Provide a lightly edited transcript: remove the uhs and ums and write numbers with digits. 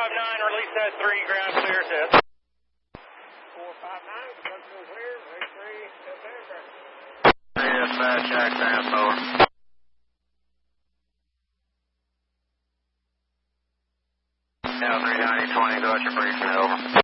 release that 3, ground clear, set. 459, control clear, release 3, set aircraft. Dispatch, Jack Grant, over. Now 390-20, go at your briefing, over.